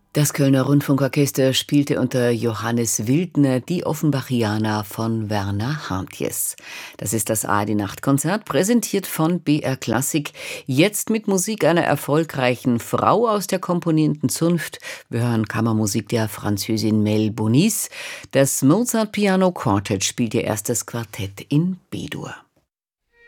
Das Kölner Rundfunkorchester spielte unter Johannes Wildner die Offenbachiana von Werner Hartjes. Das ist das ARD-Nachtkonzert, präsentiert von BR Klassik. Jetzt mit Musik einer erfolgreichen Frau aus der Komponientenzunft. Wir hören Kammermusik der Französin Mel Bonis. Das Mozart Piano Quartet spielt ihr erstes Quartett in B-Dur.